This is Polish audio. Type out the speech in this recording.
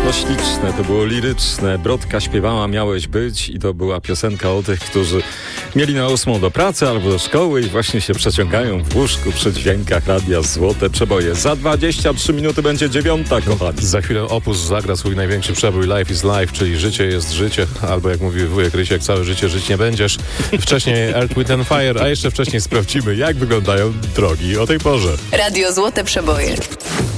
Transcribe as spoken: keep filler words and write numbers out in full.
No śliczne, to było liryczne. Brodka śpiewała Miałeś być i to była piosenka o tych, którzy mieli na ósmą do pracy albo do szkoły i właśnie się przeciągają w łóżku przy dźwiękach radia Złote Przeboje. Za dwadzieścia trzy minuty będzie dziewiąta, kochani. Za chwilę Opus zagra swój największy przebój Life is Life, czyli życie jest życie, albo jak mówi wujek Rysiek, całe życie żyć nie będziesz. Wcześniej Earth, Wind and Fire, a jeszcze wcześniej sprawdzimy, jak wyglądają drogi o tej porze. Radio Złote Przeboje.